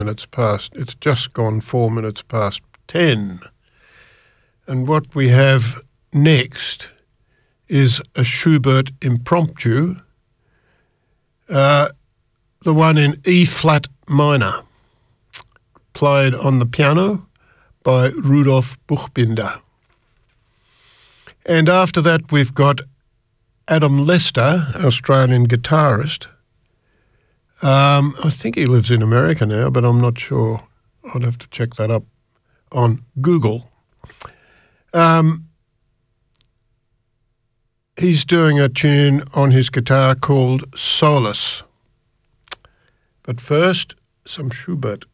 minutes past. It's just gone 4 minutes past 10. And what we have next is a Schubert impromptu, the one in E-flat minor, played on the piano by Rudolf Buchbinder. And after that we've got Adam Lester, Australian guitarist. I think he lives in America now, but I'm not sure. I'd have to check that up on Google. He's doing a tune on his guitar called Solace. But first, some Schubert.